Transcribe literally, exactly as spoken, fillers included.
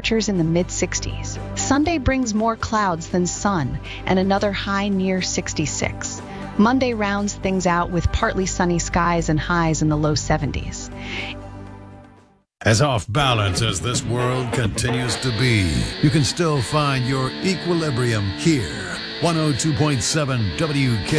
temperatures in the mid sixties. Sunday brings more clouds than sun and another high near sixty-six. Monday rounds things out with partly sunny skies and highs in the low seventies. As off balance as this world continues to be, you can still find your equilibrium here. one oh two point seven W K